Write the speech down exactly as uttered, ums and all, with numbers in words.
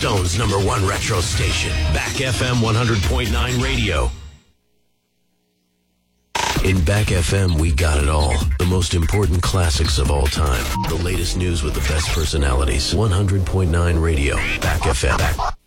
Stone's number one retro station, Back F M one hundred point nine Radio. In Back F M, we got it all. The most important classics of all time. The latest news with the best personalities. one hundred point nine Radio. Back F M. Back.